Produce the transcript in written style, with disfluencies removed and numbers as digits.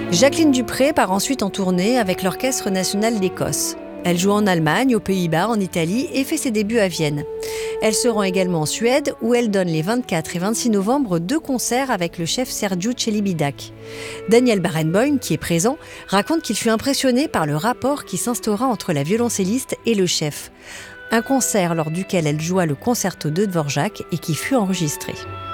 Jacqueline Dupré part ensuite en tournée avec l'Orchestre national d'Écosse. Elle joue en Allemagne, aux Pays-Bas, en Italie et fait ses débuts à Vienne. Elle se rend également en Suède où elle donne les 24 et 26 novembre 2 concerts avec le chef Sergiu Celibidache. Daniel Barenboim, qui est présent, raconte qu'il fut impressionné par le rapport qui s'instaura entre la violoncelliste et le chef. Un concert lors duquel elle joua le concerto de Dvorak et qui fut enregistré.